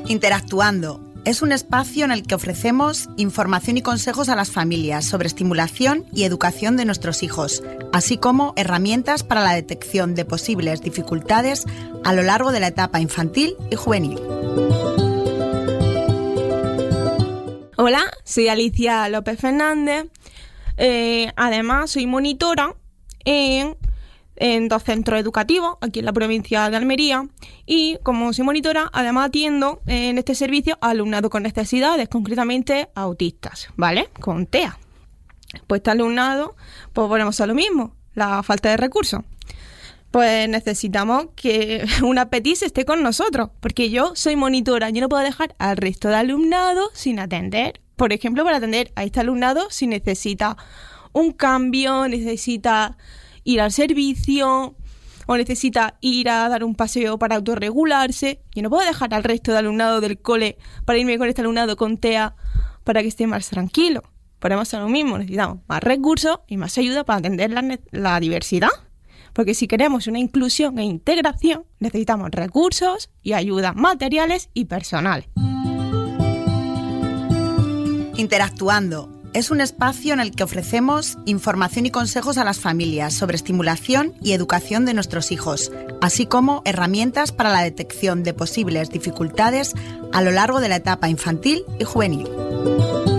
Interactuando es un espacio en el que ofrecemos información y consejos a las familias sobre estimulación y educación de nuestros hijos, así como herramientas para la detección de posibles dificultades a lo largo de la etapa infantil y juvenil. Hola, soy Alicia López Fernández. Además, soy monitora en 2 centros educativos aquí en la provincia de Almería, y como soy monitora, además atiendo en este servicio a alumnado con necesidades, concretamente autistas, ¿vale? Con TEA. Pues este alumnado, pues volvemos a lo mismo, la falta de recursos. Pues necesitamos que una PETIS esté con nosotros, porque yo soy monitora, yo no puedo dejar al resto de alumnado sin atender. Por ejemplo, para atender a este alumnado, si necesita un cambio, necesita ir al servicio o necesita ir a dar un paseo para autorregularse, yo no puedo dejar al resto de alumnado del cole para irme con este alumnado con TEA para que esté más tranquilo. Podemos hacer lo mismo, necesitamos más recursos y más ayuda para atender la diversidad. Porque si queremos una inclusión e integración, necesitamos recursos y ayuda materiales y personales. Interactuando es un espacio en el que ofrecemos información y consejos a las familias sobre estimulación y educación de nuestros hijos, así como herramientas para la detección de posibles dificultades a lo largo de la etapa infantil y juvenil.